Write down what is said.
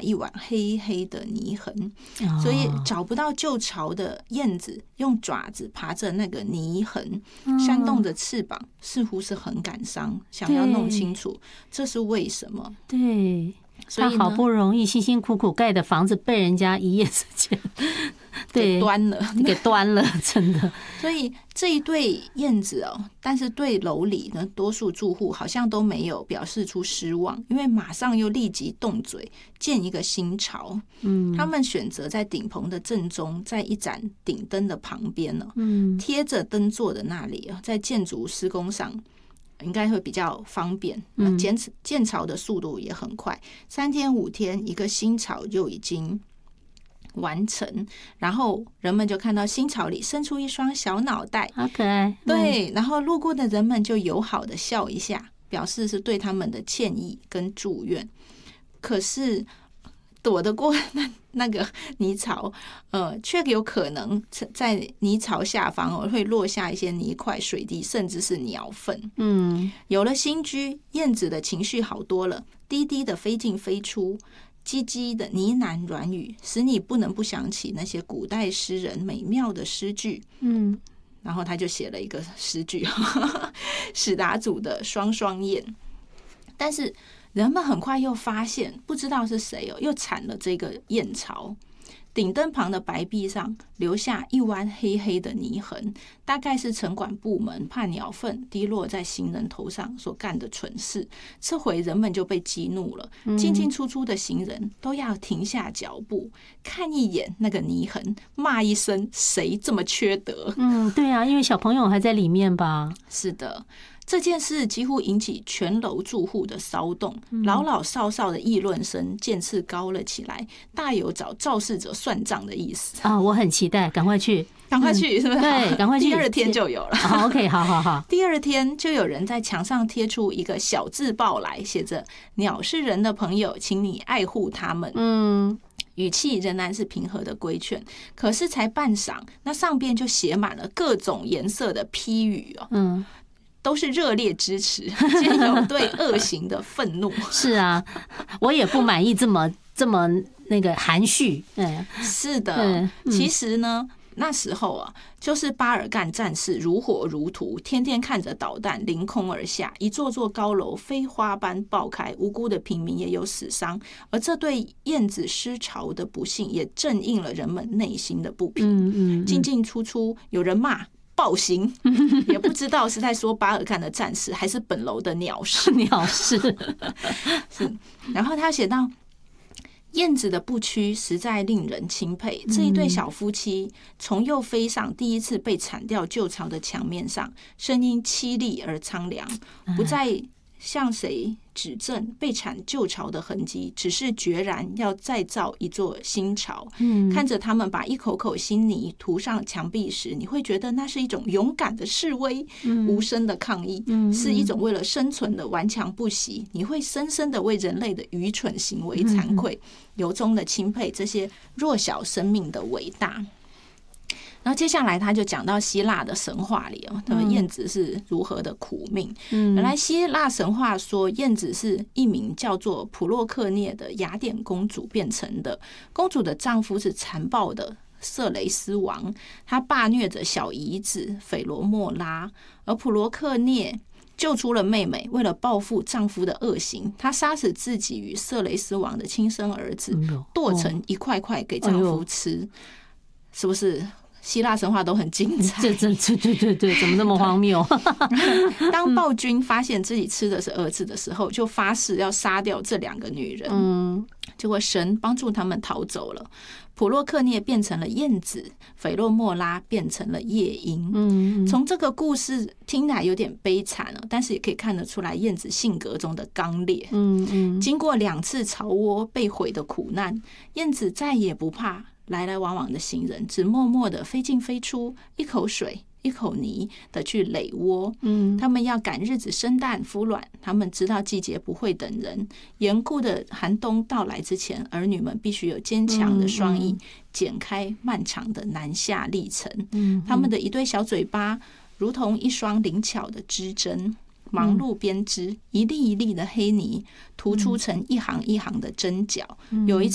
一碗黑黑的泥痕，所以找不到旧巢的燕子用爪子爬着那个泥痕，扇动着翅膀，似乎是很感伤，想要弄清楚这是为什么。 对， 所以他好不容易辛辛苦苦盖的房子被人家一夜之间给端了， 真的。 所以这一对燕子但是对楼里呢，多数住户好像都没有表示出失望，因为马上又立即动嘴建一个新巢。他们选择在顶棚的正中，在一盏顶灯的旁边贴着灯座的那里在建筑施工上应该会比较方便，建巢的速度也很快，3天5天一个新巢就已经完成，然后人们就看到新巢里伸出一双小脑袋， 好可爱。 对，然后路过的人们就友好的笑一下，表示是对他们的歉意跟祝愿。可是躲得过那个泥巢，却有可能在泥巢下方会落下一些泥块、水滴，甚至是鸟粪。有了新居，燕子的情绪好多了，低低的飞进飞出，唧唧的呢喃软语，使你不能不想起那些古代诗人美妙的诗句。然后他就写了一个诗句，史达祖的《双双燕》。但是人们很快又发现，不知道是谁又铲了这个燕巢。顶灯旁的白壁上留下一弯黑黑的泥痕，大概是城管部门怕鸟粪滴落在行人头上所干的蠢事。这回人们就被激怒了，进进出出的行人都要停下脚步，看一眼那个泥痕，骂一声谁这么缺德。 对啊，因为小朋友还在里面吧。 是的，这件事几乎引起全楼住户的骚动，老老少少的议论声渐次高了起来，大有找肇事者算账的意思啊！我很期待，赶快去， 是不是？ 对，赶快去。 第二天就有了。 OK， 好。 第二天就有人在墙上贴出一个小字报来，写着“鸟是人的朋友，请你爱护它们”。语气仍然是平和的规劝，可是才半晌，那上边就写满了各种颜色的批语都是热烈支持，兼有对恶行的愤怒。 是啊，我也不满意这么那个含蓄。 是的，其实呢，那时候就是巴尔干战士如火如荼，天天看着导弹凌空而下，一座座高楼飞花般爆开，无辜的平民也有死伤。而这对燕子失巢的不幸，也正应了人们内心的不平。进进出出，有人骂暴行，也不知道是在说巴尔干的战士，还是本楼的鸟事。是。然后他写到，燕子的不屈实在令人钦佩。这一对小夫妻从又飞上第一次被铲掉旧巢的墙面上，声音凄厉而苍凉，不再向谁指证被铲旧巢的痕迹，只是决然要再造一座新巢。看着他们把一口口新泥涂上墙壁时，你会觉得那是一种勇敢的示威，无声的抗议，是一种为了生存的顽强不息。你会深深的为人类的愚蠢行为惭愧，由衷的钦佩这些弱小生命的伟大。然后接下来他就讲到希腊的神话里他们燕子是如何的苦命。原来希腊神话说，燕子是一名叫做普洛克涅的雅典公主变成的。公主的丈夫是残暴的色雷斯王，他霸虐着小姨子斐罗莫拉，而普洛克涅救出了妹妹，为了报复丈夫的恶行，她杀死自己与色雷斯王的亲生儿子，剁成一块块给丈夫吃。是不是希腊神话都很精彩？ 对，怎么那么荒谬？ 当暴君发现自己吃的是儿子的时候，就发誓要杀掉这2个女人。结果神帮助他们逃走了。普洛克涅变成了燕子，斐洛莫拉变成了夜莺。从这个故事听来有点悲惨但是也可以看得出来燕子性格中的刚烈。经过2次巢窝被毁的苦难，燕子再也不怕来来往往的行人，只默默的飞进飞出，一口水一口泥的去垒窝。他们要赶日子生蛋孵卵，他们知道季节不会等人，严酷的寒冬到来之前，儿女们必须有坚强的双翼，剪开漫长的南下历程。他们的一对小嘴巴如同一双灵巧的织针，忙碌编织，一粒一粒的黑泥突出成一行一行的针脚。有一次